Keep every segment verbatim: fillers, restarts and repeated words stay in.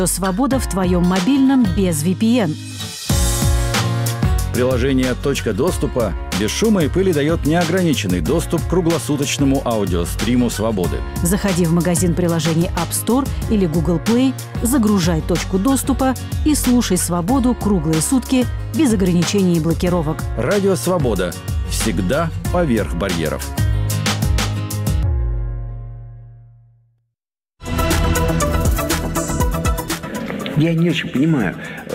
Свобода в твоем мобильном без ви пи эн. Приложение «Точка доступа» без шума и пыли дает неограниченный доступ к круглосуточному аудиостриму «Свободы». Заходи в магазин приложений App Store или Google Play, загружай «Точку доступа» и слушай «Свободу» круглые сутки без ограничений и блокировок. Радио «Свобода». Всегда поверх барьеров. Я не очень понимаю.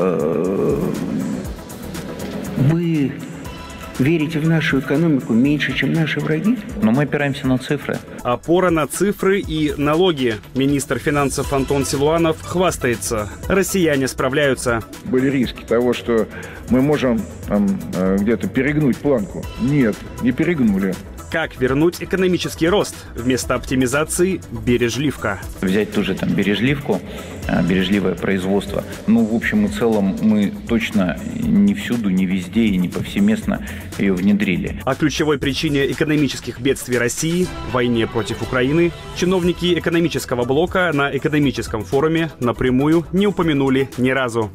Вы верите в нашу экономику меньше, чем наши враги? Но мы опираемся на цифры. Опора на цифры и налоги. Министр финансов Антон Силуанов хвастается. Россияне справляются. Были риски того, что мы можем там, где-то перегнуть планку. Нет, не перегнули. Как вернуть экономический рост? Вместо оптимизации – бережливка. Взять ту же там бережливку, бережливое производство. Ну, в общем и целом, мы точно не всюду, не везде и не повсеместно ее внедрили. О ключевой причине экономических бедствий России – войне против Украины – чиновники экономического блока на экономическом форуме напрямую не упомянули ни разу.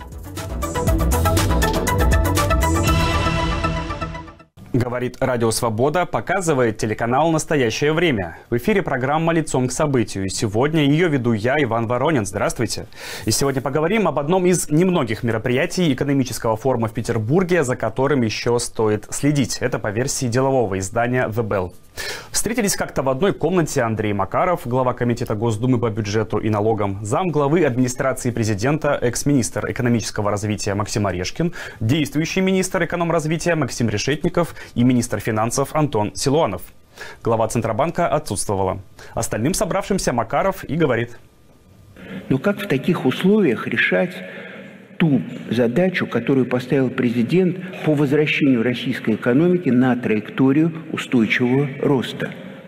Говорит Радио Свобода, показывает телеканал «Настоящее время». В эфире программа «Лицом к событию». И сегодня ее веду я, Иван Воронин. Здравствуйте. И сегодня поговорим об одном из немногих мероприятий экономического форума в Петербурге, за которым еще стоит следить. Это по версии делового издания The Bell. Встретились как-то в одной комнате Андрей Макаров, глава комитета Госдумы по бюджету и налогам, замглавы администрации президента, экс-министр экономического развития Максим Орешкин, действующий министр экономразвития Максим Решетников и министр финансов Антон Силуанов. Глава Центробанка отсутствовала. Остальным собравшимся Макаров и говорит. Но как в таких условиях решать ту задачу, которую поставил президент по возвращению российской экономики на траекторию устойчивого роста?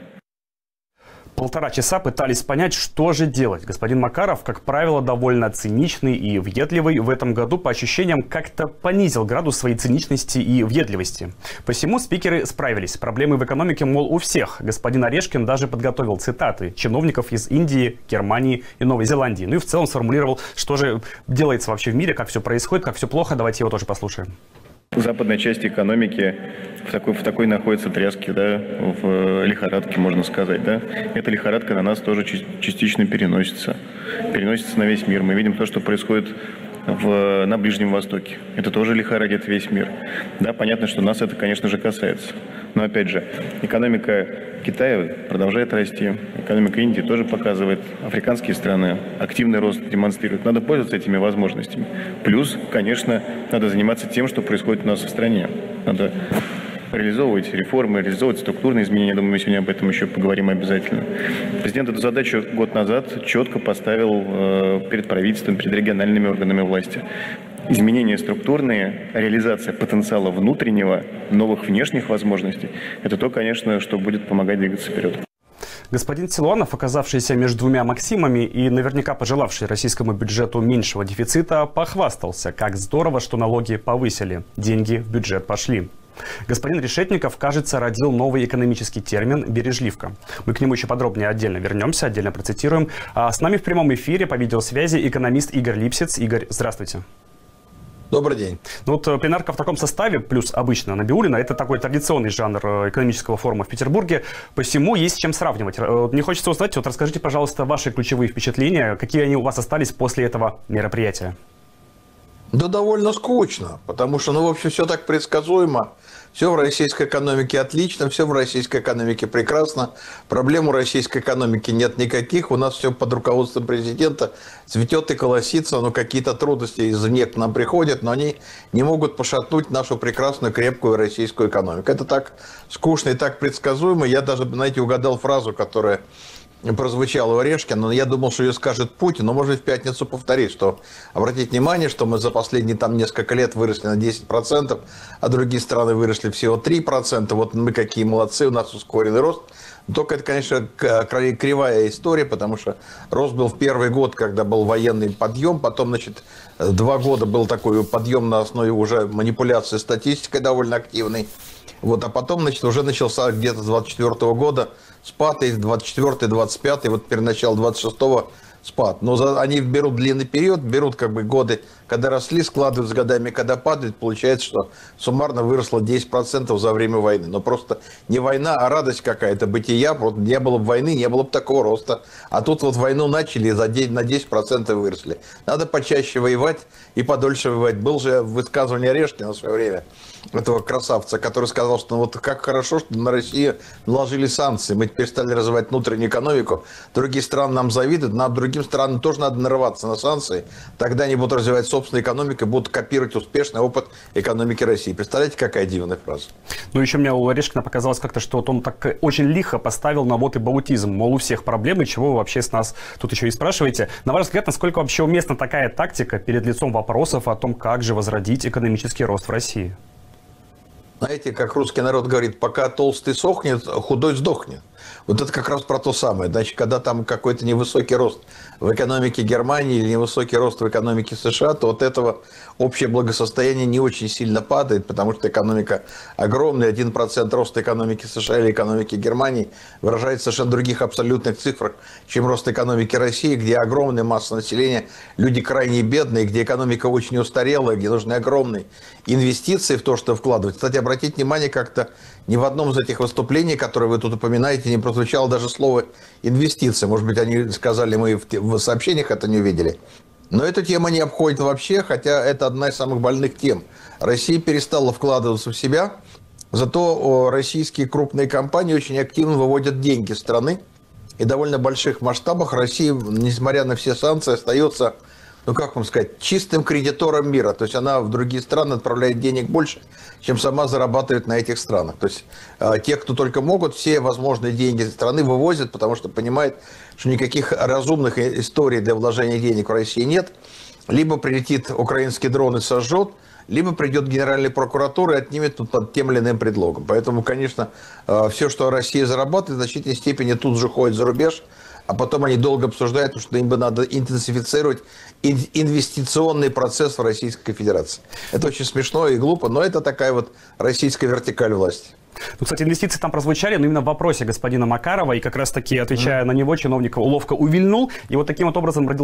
Полтора часа пытались понять, что же делать. Господин Макаров, как правило, довольно циничный и въедливый. В этом году, по ощущениям, как-то понизил градус своей циничности и въедливости. Посему спикеры справились. Проблемы в экономике, мол, у всех. Господин Орешкин даже подготовил цитаты чиновников из Индии, Германии и Новой Зеландии. Ну и в целом сформулировал, что же делается вообще в мире, как все происходит, как все плохо. Давайте его тоже послушаем. Западная часть экономики в такой, в такой находится тряске, да, в лихорадке, можно сказать, да. Эта лихорадка на нас тоже частично переносится, переносится на весь мир. Мы видим то, что происходит в, на Ближнем Востоке. Это тоже лихорадит весь мир. Да, понятно, что нас это, конечно же, касается. Но, опять же, экономика Китая продолжает расти, экономика Индии тоже показывает, африканские страны активный рост демонстрируют. Надо пользоваться этими возможностями. Плюс, конечно, надо заниматься тем, что происходит у нас в стране. Надо реализовывать реформы, реализовывать структурные изменения. Думаю, мы сегодня об этом еще поговорим обязательно. Президент эту задачу год назад четко поставил э, перед правительством, перед региональными органами власти. Изменения структурные, реализация потенциала внутреннего, новых внешних возможностей – это то, конечно, что будет помогать двигаться вперед. Господин Силуанов, оказавшийся между двумя Максимами и наверняка пожелавший российскому бюджету меньшего дефицита, похвастался, как здорово, что налоги повысили, деньги в бюджет пошли. Господин Решетников, кажется, родил новый экономический термин «бережливка». Мы к нему еще подробнее отдельно вернемся, отдельно процитируем. А с нами в прямом эфире по видеосвязи экономист Игорь Липсиц. Игорь, здравствуйте. Добрый день. Ну вот пленарка в таком составе, плюс обычно Набиуллина, это такой традиционный жанр экономического форума в Петербурге. Посему есть с чем сравнивать. Мне хочется узнать, вот расскажите, пожалуйста, ваши ключевые впечатления, какие они у вас остались после этого мероприятия. Да довольно скучно, потому что, ну, в общем, все так предсказуемо. Все в российской экономике отлично, все в российской экономике прекрасно. Проблем у российской экономики нет никаких. У нас все под руководством президента цветет и колосится. Но какие-то трудности извне к нам приходят, но они не могут пошатнуть нашу прекрасную, крепкую российскую экономику. Это так скучно и так предсказуемо. Я даже, знаете, угадал фразу, которая прозвучало у Орешкина, но я думал, что ее скажет Путин, но может в пятницу повторить, что обратите внимание, что мы за последние там несколько лет выросли на десять процентов, а другие страны выросли всего три процента. Вот мы какие молодцы, у нас ускоренный рост. Только это, конечно, кривая история, потому что рост был в первый год, когда был военный подъем, потом, значит, два года был такой подъем на основе уже манипуляции статистикой довольно активной. Вот, а потом, значит, уже начался где-то с двадцать четвёртого года спад, и двадцать четвёртый, двадцать пятый, вот теперь начало двадцать шестого спад. Но за, они берут длинный период, берут как бы годы, когда росли, складывают с годами, когда падают. Получается, что суммарно выросло десять процентов за время войны. Но просто не война, а радость какая-то, бытия. Вот не было бы войны, не было бы такого роста. А тут вот войну начали и за на десять процентов выросли. Надо почаще воевать и подольше воевать. Был же высказывание Орешкина в свое время, этого красавца, который сказал, что ну, вот как хорошо, что на Россию наложили санкции. Мы теперь стали развивать внутреннюю экономику. Другие страны нам завидуют. Нам, другим странам тоже надо нарываться на санкции. Тогда они будут развивать собственную экономику, будут копировать успешный опыт экономики России. Представляете, какая дивная фраза. Ну, еще мне у Орешкина показалось как-то, что вот он так очень лихо поставил на вот и баутизм. Мол, у всех проблемы, чего вы вообще с нас тут еще и спрашиваете. На ваш взгляд, насколько вообще уместна такая тактика перед лицом вопросов о том, как же возродить экономический рост в России? Знаете, как русский народ говорит, пока толстый сохнет, худой сдохнет. Вот это как раз про то самое. Значит, когда там какой-то невысокий рост в экономике Германии или невысокий рост в экономике США, то от этого общее благосостояние не очень сильно падает, потому что экономика огромная. один процент роста экономики США или экономики Германии выражает совершенно других абсолютных цифрах, чем рост экономики России, где огромная масса населения, люди крайне бедные, где экономика очень устарелая, где нужны огромные инвестиции в то, что вкладывать. Кстати, обратите внимание, как-то ни в одном из этих выступлений, которые вы тут упоминаете, не прозвучало даже слово «инвестиции». Может быть, они сказали, мы в сообщениях это не увидели. Но эта тема не обходит вообще, хотя это одна из самых больных тем. Россия перестала вкладываться в себя, зато российские крупные компании очень активно выводят деньги из страны. И в довольно больших масштабах Россия, несмотря на все санкции, остается, ну как вам сказать, чистым кредитором мира. То есть она в другие страны отправляет денег больше, чем сама зарабатывает на этих странах. То есть э, те, кто только могут, все возможные деньги из страны вывозят, потому что понимают, что никаких разумных историй для вложения денег в России нет. Либо прилетит украинский дрон и сожжет, либо придет Генеральная прокуратура и отнимет тут под тем или иным предлогом. Поэтому, конечно, э, все, что Россия зарабатывает, в значительной степени тут же ходит за рубеж. А потом они долго обсуждают, что им бы надо интенсифицировать инвестиционный процесс в Российской Федерации. Это очень смешно и глупо, но это такая вот российская вертикаль власти. Ну, кстати, инвестиции там прозвучали, но именно в вопросе господина Макарова, и как раз-таки, отвечая mm-hmm. на него, чиновник ловко увильнул, и вот таким вот образом родился